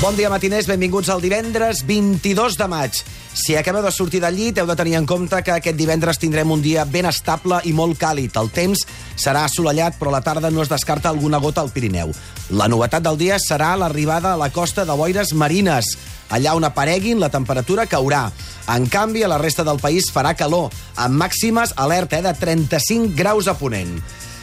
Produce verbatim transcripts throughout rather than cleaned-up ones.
Bon dia, matiners, benvinguts al divendres vint-i-dos de maig. Si acabeu de sortir del llit, heu de tenir en compte que aquest divendres tindrem un dia ben estable i molt càlid. El temps serà assolellat, però a la tarda no es descarta alguna gota al Pirineu. La novetat del dia serà l'arribada a la costa de boires marines. Allà on apareguin, la temperatura caurà. En canvi, a la resta del país farà calor, amb màximes alerta eh, de trenta-cinc graus a ponent.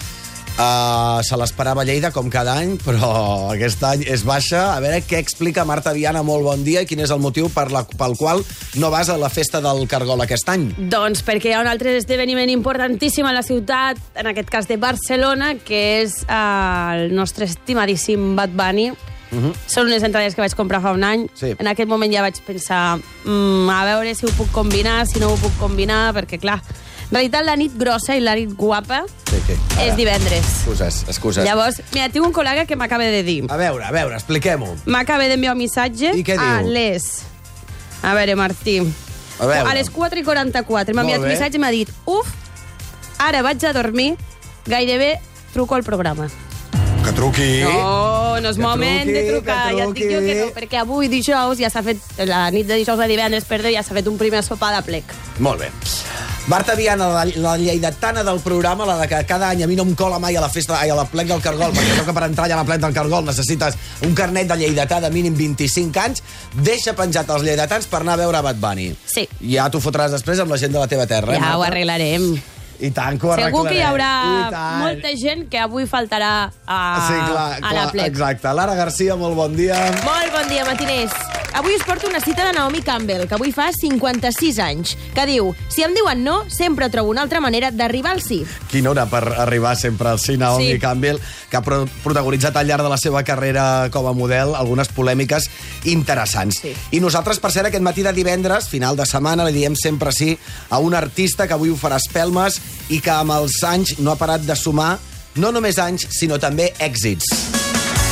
Uh, se l'esperava a Lleida, com cada any, però aquest any és baixa. A veure què explica Marta Viana. Molt bon dia. I quin és el motiu per la, pel qual no vas a la festa del Cargol aquest any? Doncs perquè hi ha un altre esdeveniment importantíssim a la ciutat, en aquest cas de Barcelona, que és uh, el nostre estimadíssim Bad Bunny. Uh-huh. Són unes entrades que vaig comprar fa un any. Sí. En aquest moment ja vaig pensar mm, a veure si ho puc combinar, si no ho puc combinar, perquè clar, en realitat la nit grossa i la nit guapa sí, sí. és divendres. Excuses, excuses. Llavors, mira, tinc un col·lega que m'acaba de dir. A veure, a veure, expliquem-ho. M'acaba d'enviar un missatge I què diu? a les... A veure, Martí. A veure. A les quatre i quaranta-quatre m'ha enviat un missatge i m'ha dit uf, ara vaig a dormir, gairebé truco al programa. Que truqui. No, no és Que moment truqui, de trucar, que ja et dic jo que no, perquè avui dijous ja s'ha fet, la nit de dijous a divendres, perdó, ja s'ha fet un primer sopar de plec. Molt bé. Marta Viana, la, la lleidatana del programa, la de que cada any a mi no em cola mai a la festa, ai, a la plec del Cargol, perquè crec que per entrar allà a la plec del Cargol necessites un carnet de lleidatà de mínim vint-i-cinc anys, deixa penjat els lleidatans per anar a veure Bad Bunny. Sí. Ja t'ho fotràs després amb la gent de la teva terra, eh, Ja Marta? ho arreglarem. I tant que ho arreglarem. Segur que hi haurà I tant. molta gent que avui faltarà a, Sí, clar, a la clar, plec. exacte. Lara Garcia, molt bon dia. Molt bon dia, matiners. Avui us porto una cita de Naomi Campbell, que avui fa cinquanta-sis anys, que diu: si em diuen no, sempre trobo una altra manera d'arribar al sí. Quina hora per arribar sempre al sí, Naomi Sí. Campbell, que ha pro protagonitzat al llarg de la seva carrera com a model algunes polèmiques interessants. Sí. I nosaltres, per cert, aquest matí de divendres, final de setmana, li diem sempre sí a un artista que avui ho farà espelmes i que amb els anys no ha parat de sumar no només anys, sinó també èxits.